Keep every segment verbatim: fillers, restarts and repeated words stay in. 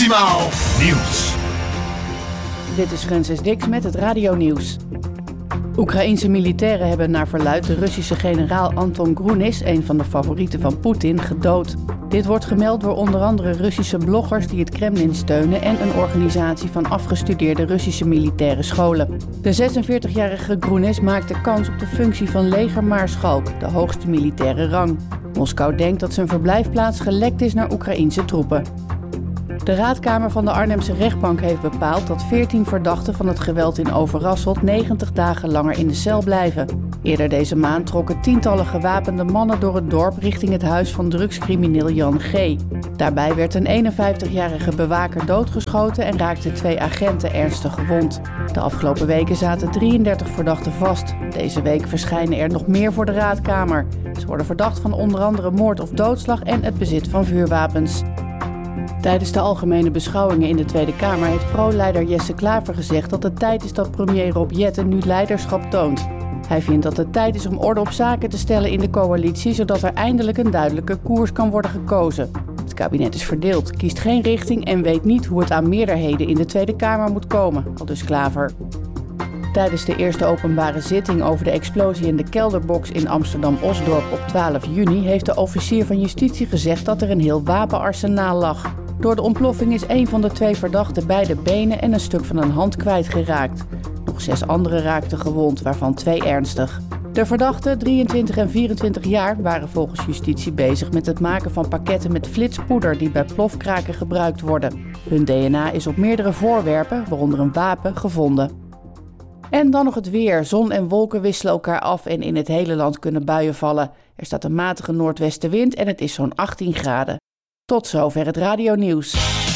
Optimaal Nieuws. Dit is Francis Dix met het radionieuws. Oekraïense militairen hebben naar verluidt de Russische generaal Anton Grunis, een van de favorieten van Poetin, gedood. Dit wordt gemeld door onder andere Russische bloggers die het Kremlin steunen en een organisatie van afgestudeerde Russische militaire scholen. De zesenveertigjarige Grunis maakte kans op de functie van legermaarschalk, de hoogste militaire rang. Moskou denkt dat zijn verblijfplaats gelekt is naar Oekraïense troepen. De raadkamer van de Arnhemse rechtbank heeft bepaald dat veertien verdachten van het geweld in Overasselt negentig dagen langer in de cel blijven. Eerder deze maand trokken tientallen gewapende mannen door het dorp richting het huis van drugscrimineel Jan G. Daarbij werd een eenenvijftigjarige bewaker doodgeschoten en raakten twee agenten ernstig gewond. De afgelopen weken zaten drieëndertig verdachten vast. Deze week verschijnen er nog meer voor de raadkamer. Ze worden verdacht van onder andere moord of doodslag en het bezit van vuurwapens. Tijdens de algemene beschouwingen in de Tweede Kamer heeft pro-leider Jesse Klaver gezegd dat het tijd is dat premier Rob Jetten nu leiderschap toont. Hij vindt dat het tijd is om orde op zaken te stellen in de coalitie, zodat er eindelijk een duidelijke koers kan worden gekozen. Het kabinet is verdeeld, kiest geen richting en weet niet hoe het aan meerderheden in de Tweede Kamer moet komen, aldus Klaver. Tijdens de eerste openbare zitting over de explosie in de kelderbox in Amsterdam-Osdorp op twaalf juni heeft de officier van justitie gezegd dat er een heel wapenarsenaal lag. Door de ontploffing is een van de twee verdachten beide benen en een stuk van een hand kwijtgeraakt. Nog zes anderen raakten gewond, waarvan twee ernstig. De verdachten, drieëntwintig en vierentwintig jaar, waren volgens justitie bezig met het maken van pakketten met flitspoeder die bij plofkraken gebruikt worden. Hun D N A is op meerdere voorwerpen, waaronder een wapen, gevonden. En dan nog het weer. Zon en wolken wisselen elkaar af en in het hele land kunnen buien vallen. Er staat een matige noordwestenwind en het is zo'n achttien graden. Tot zover het radionieuws.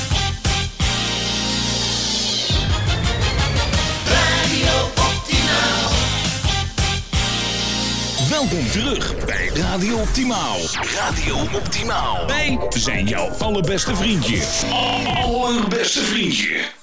Radio Optimaal. Welkom terug bij Radio Optimaal. Radio Optimaal. Wij zijn jouw allerbeste vriendje. Allerbeste vriendje.